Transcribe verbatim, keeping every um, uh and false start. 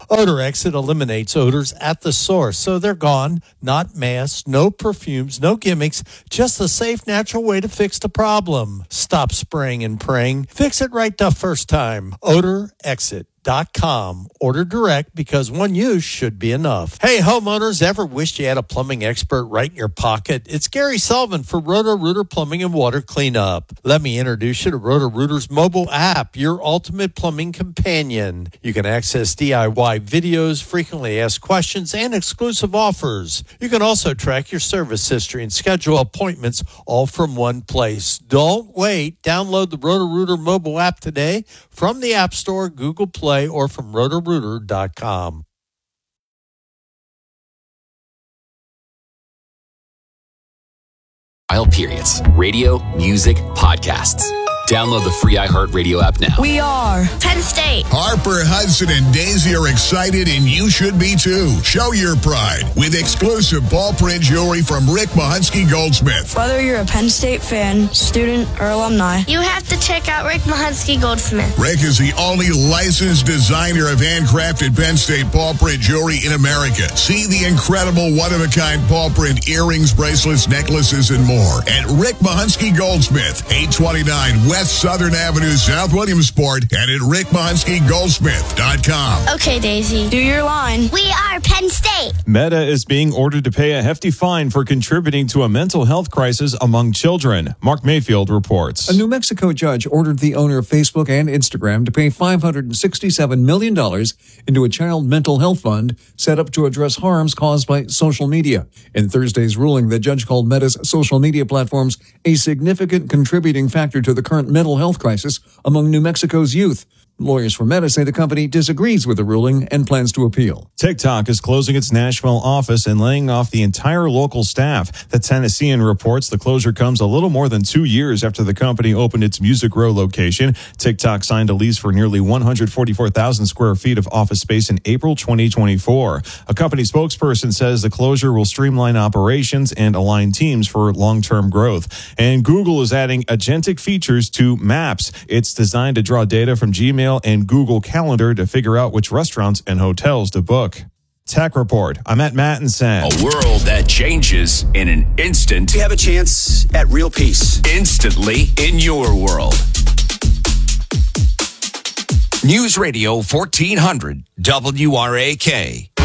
Odor Exit eliminates odors at the source, so they're gone. Not masks, no perfumes, no gimmicks, just a safe, natural way to fix the problem. Stop spraying and praying. Fix it right the first time. Odor Exit. Dot com. Order direct because one use should be enough. Hey, homeowners, ever wished you had a plumbing expert right in your pocket? It's Gary Sullivan for Roto-Rooter Plumbing and Water Cleanup. Let me introduce you to Roto-Rooter's mobile app, your ultimate plumbing companion. You can access D I Y videos, frequently asked questions, and exclusive offers. You can also track your service history and schedule appointments all from one place. Don't wait. Download the Roto-Rooter mobile app today from the App Store, Google Play, or from roto rooter dot com. Trial periods, radio, music, podcasts. Download the free iHeartRadio app now. We are Penn State. Harper, Hudson, and Daisy are excited, and you should be too. Show your pride with exclusive ball print jewelry from Rick Mahunsky Goldsmith. Whether you're a Penn State fan, student, or alumni, you have to check out Rick Mahunsky Goldsmith. Rick is the only licensed designer of handcrafted Penn State ball print jewelry in America. See the incredible one-of-a-kind ball print earrings, bracelets, necklaces, and more at Rick Mahunsky Goldsmith, eight twenty-nine West Southern Avenue, South Williamsport, and at rick mahunsky goldsmith dot com. Okay, Daisy. Do your line. We are Penn State. Meta is being ordered to pay a hefty fine for contributing to a mental health crisis among children. Mark Mayfield reports. A New Mexico judge ordered the owner of Facebook and Instagram to pay five hundred sixty-seven million dollars into a child mental health fund set up to address harms caused by social media. In Thursday's ruling, the judge called Meta's social media platforms a significant contributing factor to the current mental health crisis among New Mexico's youth. Lawyers for Meta say the company disagrees with the ruling and plans to appeal. TikTok is closing its Nashville office and laying off the entire local staff. The Tennessean reports the closure comes a little more than two years after the company opened its Music Row location. TikTok signed a lease for nearly one hundred forty-four thousand square feet of office space in April twenty twenty-four. A company spokesperson says the closure will streamline operations and align teams for long-term growth. And Google is adding agentic features to Maps. It's designed to draw data from Gmail and Google Calendar to figure out which restaurants and hotels to book. Tech Report. I'm at Mattinson. A world that changes in an instant. We have a chance at real peace. Instantly in your world. News Radio fourteen hundred W R A K.